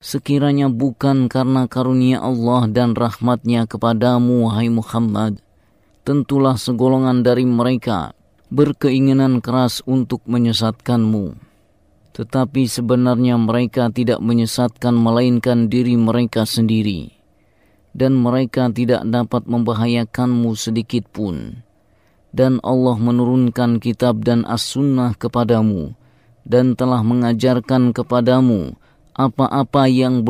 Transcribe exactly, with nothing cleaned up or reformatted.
Sekiranya bukan karena karunia Allah dan rahmatnya kepadamu, wahai Muhammad, tentulah segolongan dari mereka berkeinginan keras untuk menyesatkanmu. Tetapi sebenarnya mereka tidak menyesatkan melainkan diri mereka sendiri, dan mereka tidak dapat membahayakanmu sedikit pun. Dan Allah menurunkan kitab dan as-sunnah kepadamu, dan telah mengajarkan kepadamu apa-apa yang